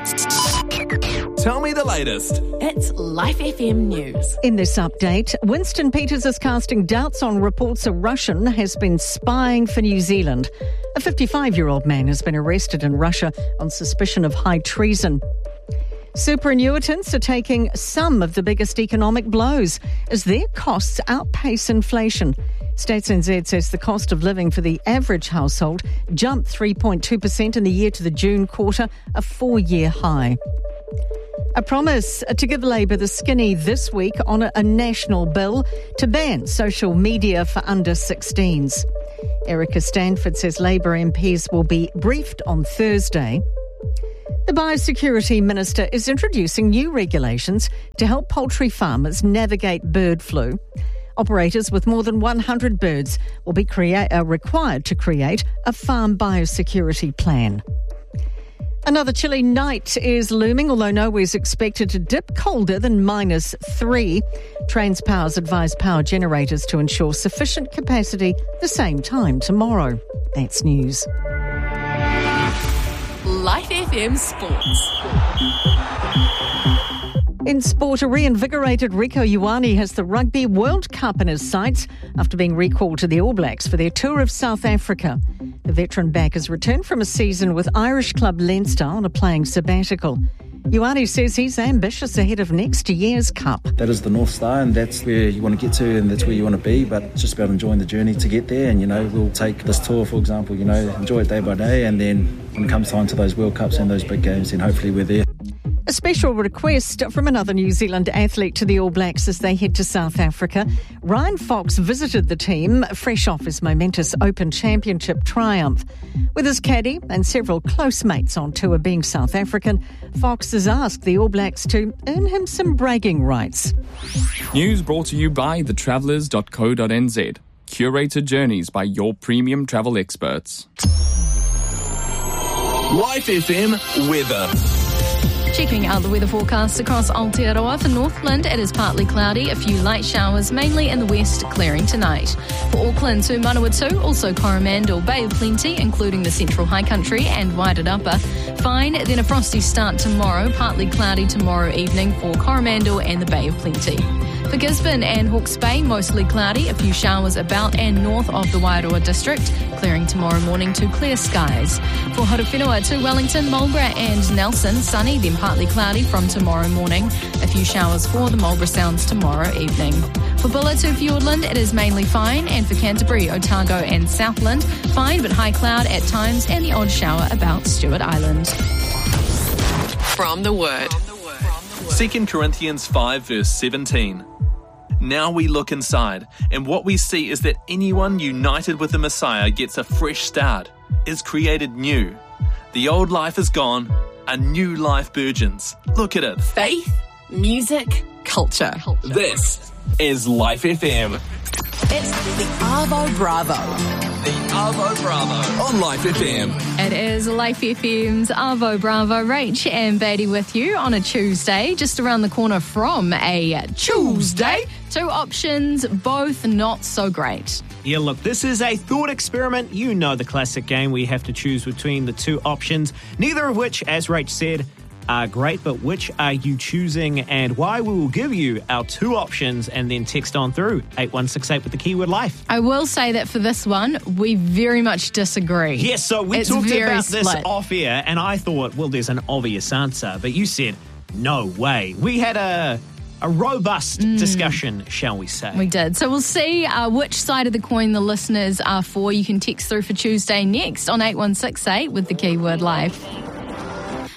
Tell me the latest. It's Life FM News. In this update, Winston Peters is casting doubts on reports a Russian has been spying for New Zealand. A 55-year-old man has been arrested in Russia on suspicion of high treason. Superannuitants are taking some of the biggest economic blows as their costs outpace inflation. Stats NZ says the cost of living for the average household jumped 3.2% in the year to the June quarter, a 4-year high. A promise to give Labour the skinny this week on a national bill to ban social media for under 16s. Erica Stanford says Labour MPs will be briefed on Thursday. The Biosecurity Minister is introducing new regulations to help poultry farmers navigate bird flu. Operators with more than 100 birds will be required to create a farm biosecurity plan. Another chilly night is looming, although nowhere is expected to dip colder than -3. Transpower's advised power generators to ensure sufficient capacity the same time tomorrow. That's news. Life FM Sports. In sport, a reinvigorated Rico Ioane has the Rugby World Cup in his sights after being recalled to the All Blacks for their tour of South Africa. The veteran back has returned from a season with Irish club Leinster on a playing sabbatical. Ioane says he's ambitious ahead of next year's Cup. That is the North Star, and that's where you want to get to and that's where you want to be, but it's just about enjoying the journey to get there. And, we'll take this tour, for example, enjoy it day by day, and then when it comes time to those World Cups and those big games, then hopefully we're there. A special request from another New Zealand athlete to the All Blacks as they head to South Africa. Ryan Fox visited the team fresh off his momentous Open Championship triumph. With his caddy and several close mates on tour being South African, Fox has asked the All Blacks to earn him some bragging rights. News brought to you by thetravellers.co.nz. Curated journeys by your premium travel experts. Life FM weather. Checking out the weather forecast across Aotearoa. For Northland, it is partly cloudy, a few light showers, mainly in the west, clearing tonight. For Auckland to Manawatu, also Coromandel, Bay of Plenty, including the central high country and Wairarapa. Fine, then a frosty start tomorrow, partly cloudy tomorrow evening for Coromandel and the Bay of Plenty. For Gisborne and Hawke's Bay, mostly cloudy, a few showers about and north of the Wairoa district, clearing tomorrow morning to clear skies. For Horowhenua to Wellington, Marlborough and Nelson, sunny, then partly cloudy from tomorrow morning. A few showers for the Marlborough Sounds tomorrow evening. For Bulla to Fiordland, it is mainly fine, and for Canterbury, Otago and Southland, fine but high cloud at times and the odd shower about Stewart Island. From the Word. 2 Corinthians 5 verse 17. Now we look inside, and what we see is that anyone united with the Messiah gets a fresh start, is created new. The old life is gone, a new life burgeons. Look at it. Faith, music, culture. This is Life FM. It's the Arvo Bravo. The Arvo Bravo on Life FM. It is Life FM's Arvo Bravo. Rach and Beatty with you on a Tuesday, just around the corner from a Tuesday. 2 options, both not so great. Yeah, look, this is a thought experiment. You know the classic game where you have to choose between the 2 options, neither of which, as Rach said, are great, but which are you choosing and why? We will give you our 2 options and then text on through 8168 with the keyword life. I will say that for this one, we very much disagree. Yes, so we talked about this off air and I thought, well, there's an obvious answer, but you said, no way. We had a robust discussion, shall we say. We did. So we'll see which side of the coin the listeners are for. You can text through for Tuesday next on 8168 with the keyword life.